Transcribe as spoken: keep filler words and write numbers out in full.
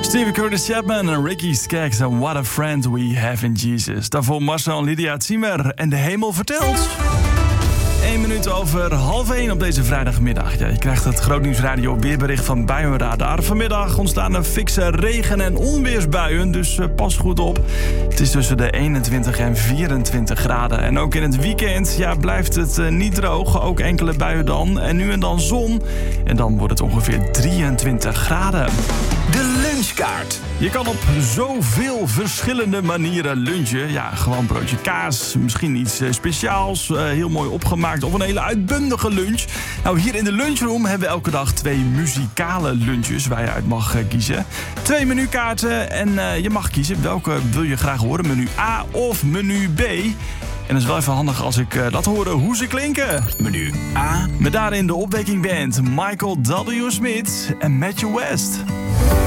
Steven Curtis Chapman en Ricky Skaggs en What a Friend We Have in Jesus. Daarvoor Marcel en Lydia Ziemer en De Hemel Vertelt. Eén minuut over half één op deze vrijdagmiddag. Ja, je krijgt het Grootnieuwsradio weerbericht van Buienradar. Vanmiddag ontstaan er fikse regen- en onweersbuien, dus uh, pas goed op. Het is tussen de eenentwintig en vierentwintig graden. En ook in het weekend ja, blijft het uh, niet droog. Ook enkele buien dan. En nu en dan zon. En dan wordt het ongeveer drieëntwintig graden. De lunchkaart. Je kan op zoveel verschillende manieren lunchen. Ja, gewoon broodje kaas, misschien iets uh, speciaals, uh, heel mooi opgemaakt of een hele uitbundige lunch. Nou, hier in de lunchroom hebben we elke dag twee muzikale lunches waar je uit mag uh, kiezen. Twee menukaarten en uh, je mag kiezen welke wil je graag horen, menu A of menu B. En het is wel even handig als ik uh, laat horen hoe ze klinken. Menu A. Met daarin de opwekking band Michael W. Smith en Matthew West.